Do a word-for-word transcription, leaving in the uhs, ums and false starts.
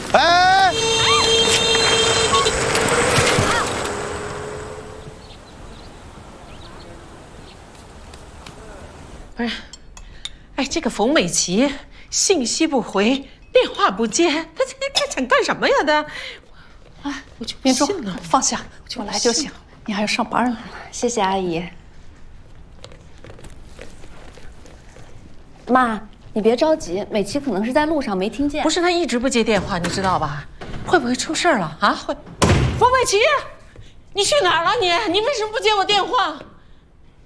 哎！ 不是，哎，这个冯美琪信息不回，电话不接，他这他想干什么呀？他， 哎，我就别说，放下，我来就行。你还要上班呢。 谢谢阿姨。妈，你别着急，美琪可能是在路上没听见。 不是，他一直不接电话，你知道吧？会不会出事了啊？会。冯美琪，你去哪儿了你？你为什么不接我电话？